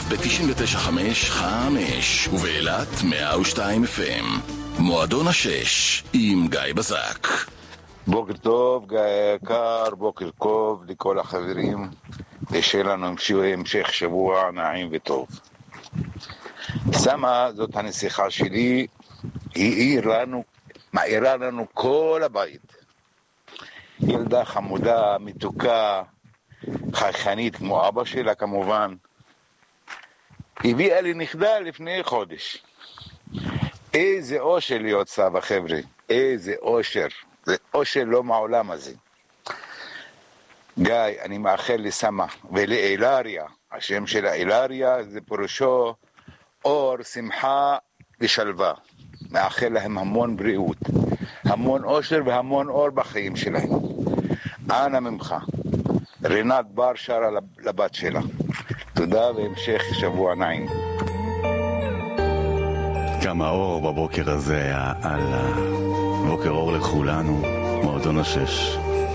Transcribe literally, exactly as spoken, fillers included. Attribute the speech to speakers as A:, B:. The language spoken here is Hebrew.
A: ב-תשעים ותשע נקודה חמש חמש ובאילת מאה ושתיים אף אם. מועדון השש עם גיא בזק.
B: בוקר טוב גיא יקר, בוקר טוב לכל החברים, ושיהיה לנו המשך שבוע נעים וטוב. סמה, זאת הנסיכה שלי, היא עיר לנו, מאירה לנו כל הבית. ילדה חמודה, מתוקה, חייכנית כמו אבא שלה כמובן. הביאה לי נכדה לפני חודש. איזה אושר להיות סבא חבר'ה, איזה אושר, זה אושר לא מהעולם הזה. גיא, אני מאחל לסמה ולאילריה, השם של האילריה זה פירושו אור, שמחה ושלווה. מאחל להם המון בריאות, המון אושר והמון אור בחיים שלהם. אנא ממך, רינת בר שרה לבת שלה. תודה והמשך שבוע נעים.
C: כמה אור בבוקר הזה, על בוקר אור לכולנו, מועדון השש.